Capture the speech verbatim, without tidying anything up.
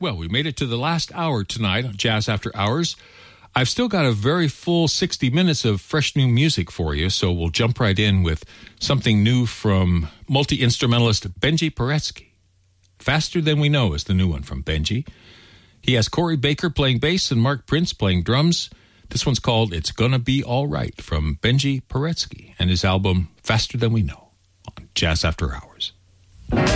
Well, we made it to the last hour tonight on Jazz After Hours. I've still got a very full sixty minutes of fresh new music for you, so we'll jump right in with something new from multi-instrumentalist Benji Paretsky. Faster Than We Know is the new one from Benji. He has Corey Baker playing bass and Mark Prince playing drums. This one's called It's Gonna Be All Right from Benji Paretsky and his album Faster Than We Know on Jazz After Hours.